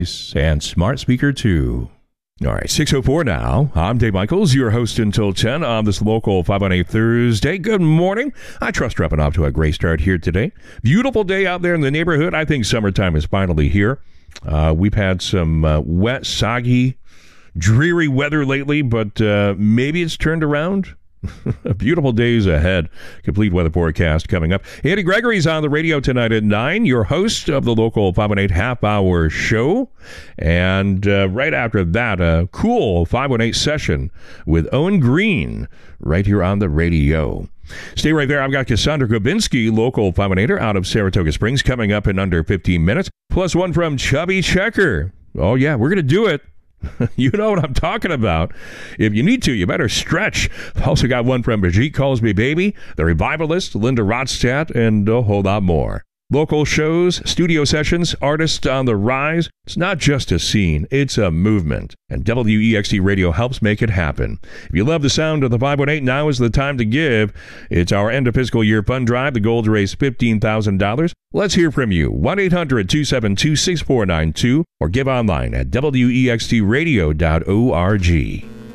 and smart speaker too. All right, 6:04 now. I'm Dave Michaels, your host until 10 on this local 518 Thursday. Good morning. I trust we're up and off to a great start here today. Beautiful day out there in the neighborhood. I think summertime is finally here. We've had some wet, soggy, dreary weather lately, but maybe it's turned around. Beautiful days ahead. Complete weather forecast coming up. Andy Gregory's on the radio tonight at 9, your host of the local 518 half-hour show. And right after that, a cool 518 session with Owen Green right here on the radio. Stay right there. I've got Cassandra Grabinski, local 518er out of Saratoga Springs, coming up in under 15 minutes. Plus one from Chubby Checker. Oh, yeah, we're going to do it. You know what I'm talking about. If you need to, you better stretch. I've also got one from Brigitte Calls Me Baby, The Revivalist, Linda Rodstadt, and a whole lot more. Local shows, studio sessions, artists on the rise. It's not just a scene, it's a movement. And WEXT Radio helps make it happen. If you love the sound of the 518, now is the time to give. It's our end of fiscal year fund drive. The goal to raise $15,000. Let's hear from you. 1-800-272-6492 or give online at wextradio.org.